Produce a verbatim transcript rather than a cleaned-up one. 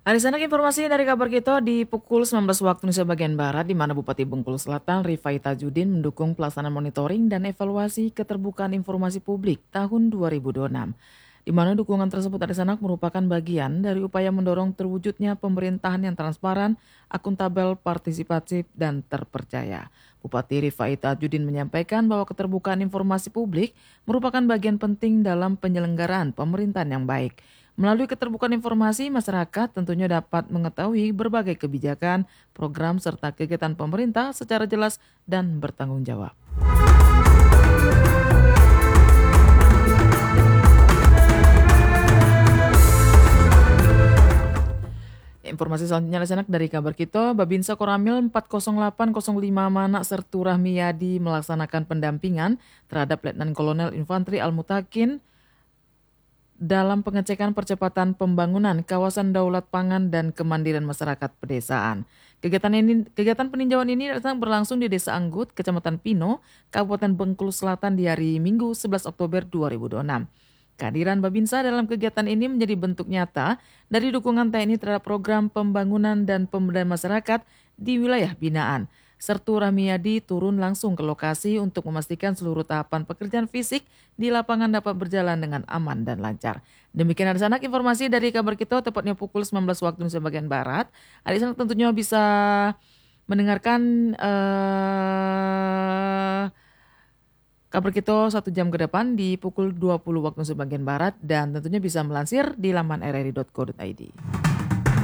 Ada sanak informasi dari kabar kita di pukul sembilan belas waktu Indonesia bagian Barat, di mana Bupati Bengkulu Selatan Rifai Tajudin mendukung pelaksanaan monitoring dan evaluasi keterbukaan informasi publik tahun dua ribu dua puluh enam. Di mana dukungan tersebut ada sanak merupakan bagian dari upaya mendorong terwujudnya pemerintahan yang transparan, akuntabel, partisipatif, dan terpercaya. Bupati Rifai Tajudin menyampaikan bahwa keterbukaan informasi publik merupakan bagian penting dalam penyelenggaraan pemerintahan yang baik. Melalui keterbukaan informasi, masyarakat tentunya dapat mengetahui berbagai kebijakan, program, serta kegiatan pemerintah secara jelas dan bertanggung jawab. Informasi selanjutnya laksanakan dari kabar kita, Babinsa Koramil empat nol delapan nol lima Manak Sertu Rahmiyadi melaksanakan pendampingan terhadap Letnan Kolonel Infanteri Al-Mutakin dalam pengecekan percepatan pembangunan kawasan daulat pangan dan kemandirian masyarakat pedesaan. Kegiatan ini, kegiatan peninjauan ini datang berlangsung di Desa Anggut, Kecamatan Pino, Kabupaten Bengkulu Selatan di hari Minggu sebelas Oktober dua ribu dua puluh enam. Kehadiran Babinsa dalam kegiatan ini menjadi bentuk nyata dari dukungan T N I terhadap program pembangunan dan pemberdayaan masyarakat di wilayah binaan. Sertu Rahmiyadi turun langsung ke lokasi untuk memastikan seluruh tahapan pekerjaan fisik di lapangan dapat berjalan dengan aman dan lancar. Demikian ada sanak informasi dari kabar kita tepatnya pukul sembilan belas waktu Indonesia bagian Barat. Ada sanak tentunya bisa mendengarkan uh, kabar kita satu jam ke depan di pukul dua puluh waktu Indonesia bagian Barat dan tentunya bisa melansir di laman r r i dot co dot i d.